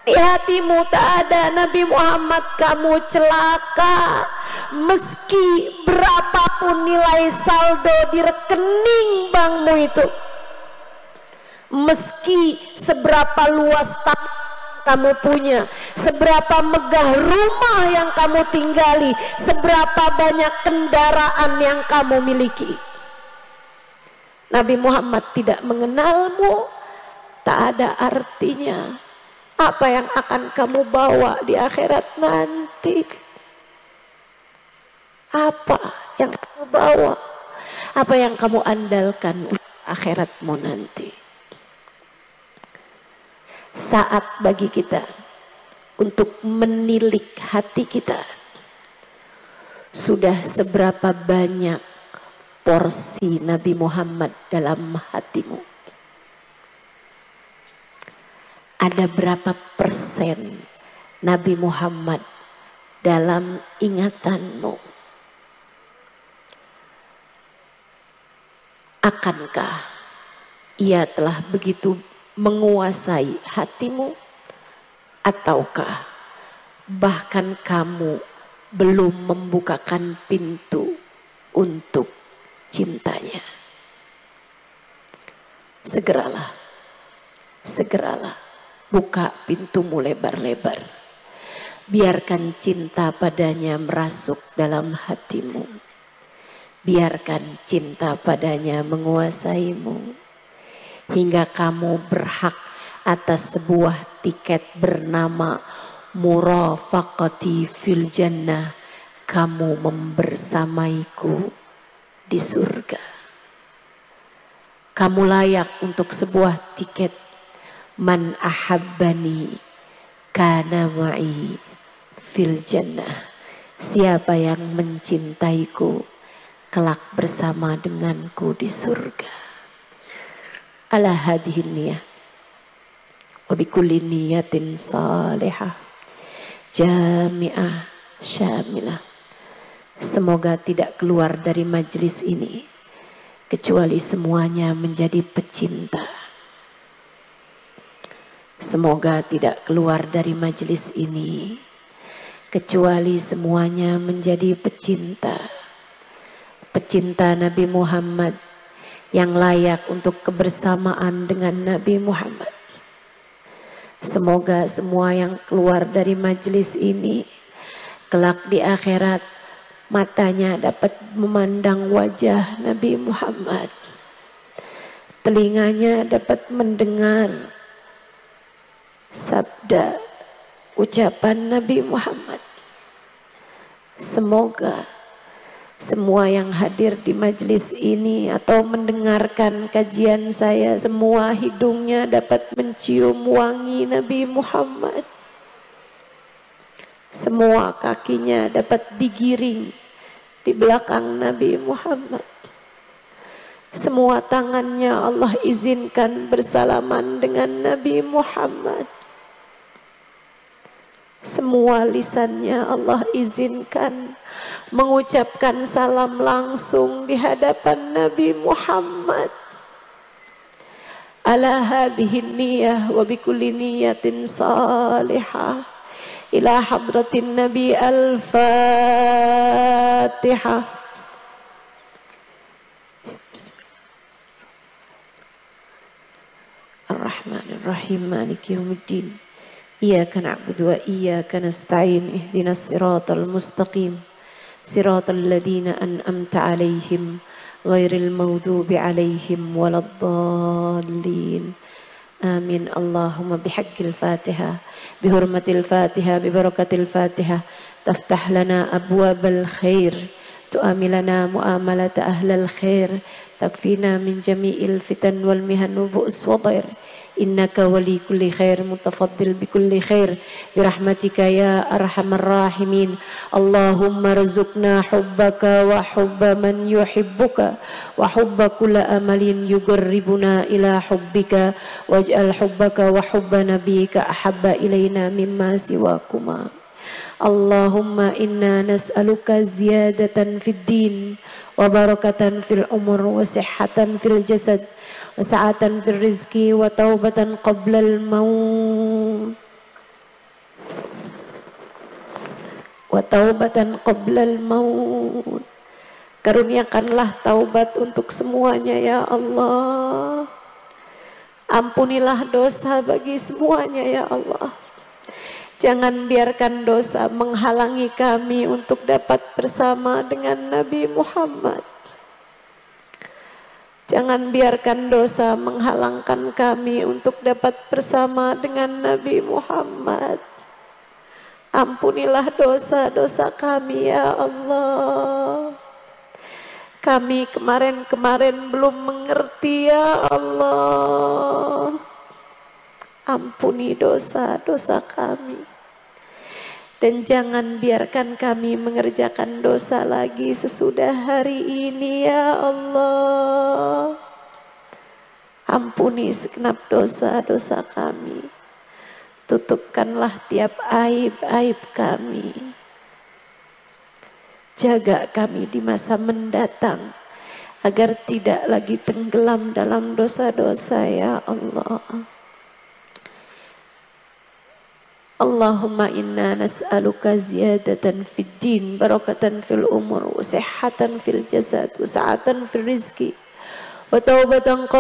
Di hatimu tak ada Nabi Muhammad, kamu celaka. Meski berapapun nilai saldo di rekening bankmu itu, meski seberapa luas tanah kamu punya, seberapa megah rumah yang kamu tinggali, seberapa banyak kendaraan yang kamu miliki, Nabi Muhammad tidak mengenalmu, tak ada artinya. Apa yang akan kamu bawa di akhirat nanti? Apa yang kamu bawa? Apa yang kamu andalkan untuk akhiratmu nanti? Saat bagi kita untuk menilik hati kita. Sudah seberapa banyak porsi Nabi Muhammad dalam hatimu? Ada berapa persen Nabi Muhammad dalam ingatanmu? Akankah ia telah begitu menguasai hatimu? Ataukah bahkan kamu belum membukakan pintu untuk cintanya? Segeralah, segeralah. Buka pintumu lebar-lebar. Biarkan cinta padanya merasuk dalam hatimu. Biarkan cinta padanya menguasaimu. Hingga kamu berhak atas sebuah tiket bernama Murafaqati fil Jannah. Kamu membersamaiku di surga. Kamu layak untuk sebuah tiket. Man ahabbani kana ma'i fil jannah. Siapa yang mencintaiku kelak bersama denganku di surga. Ala hadihin niyah wa bikulli niyatin salihah jami'ah syamilah. Semoga tidak keluar dari majelis ini kecuali semuanya menjadi pecinta. Semoga tidak keluar dari majelis ini kecuali semuanya menjadi pecinta. Pecinta Nabi Muhammad yang layak untuk kebersamaan dengan Nabi Muhammad. Semoga semua yang keluar dari majelis ini kelak di akhirat matanya dapat memandang wajah Nabi Muhammad. Telinganya dapat mendengar sabda ucapan Nabi Muhammad. Semoga semua yang hadir di majelis ini atau mendengarkan kajian saya, semua hidungnya dapat mencium wangi Nabi Muhammad. Semua kakinya dapat digiring di belakang Nabi Muhammad. Semua tangannya Allah izinkan bersalaman dengan Nabi Muhammad. Semua lisannya Allah izinkan mengucapkan salam langsung di hadapan Nabi Muhammad. Ala hadhihi niyah wa bikulli niyatin salihah ila hadratin Nabi al-Fatihah. Ar-Rahmanir-Rahim Maliki Yaumiddin. Iyyaka na'budu wa iyyaka nasta'in. Ihdinas siratal mustaqim. Siratal ladzina an'amta 'alaihim ghairil maghdubi 'alaihim waladdallin. Amin. Allahumma bihaqqil Fatihah, bihurmatil Fatihah, bibarakatil Fatihah, taftah lana abwabal khair, tu'amilana mu'amalata ahlal khair, takfina min jami'il fitan wal mihan wa bu'us wa dhair. Innaka wali kulli khair, mutafaddil bi kulli khair, birahmatika ya arhamar rahimin. Allahumma rizukna hubbaka wa hubba man yuhibbuka wa hubba kulla amalin yugarribuna ila hubbika, waj'al hubbaka wa hubba nabiyika ahabba ilayna mimma siwakuma. Allahumma inna nas'aluka ziyadatan fid din wa barakatan fil umur wa sihhatan fil jasad wa sa'atan fil rizki wa taubatan qablal maut wa taubatan qablal maut. Karuniakanlah taubat untuk semuanya ya Allah. Ampunilah dosa bagi semuanya ya Allah. Jangan biarkan dosa menghalangi kami untuk dapat bersama dengan Nabi Muhammad. Jangan biarkan dosa menghalangkan kami untuk dapat bersama dengan Nabi Muhammad. Ampunilah dosa-dosa kami ya Allah. Kami kemarin-kemarin belum mengerti ya Allah. Ampuni dosa-dosa kami. Dan jangan biarkan kami mengerjakan dosa lagi sesudah hari ini ya Allah. Ampuni segenap dosa-dosa kami. Tutupkanlah tiap aib-aib kami. Jaga kami di masa mendatang agar tidak lagi tenggelam dalam dosa-dosa ya Allah. Allahumma inna nas'aluka ziyadatan fid din, barakatan fil umur, wa sihhatan fil jasad, wa sa'atan fil rizki, wa taubatan